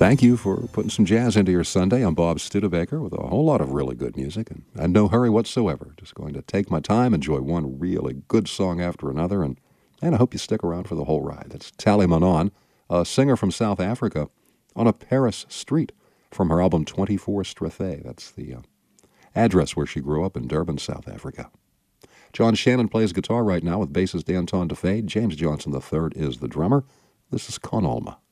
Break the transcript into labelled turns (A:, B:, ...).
A: Thank you for putting some jazz into your Sunday. I'm Bob Studebaker with a whole lot of really good music, and no hurry whatsoever. Just going to take my time, enjoy one really good song after another, and I hope you stick around for the whole ride. That's Tally Manon, a singer from South Africa, on a Paris street from her album 24 Strathay. That's the address where she grew up in Durban, South Africa. John Shannon plays guitar right now with bassist Anton DeFade. James Johnson III is the drummer. This is Con Alma.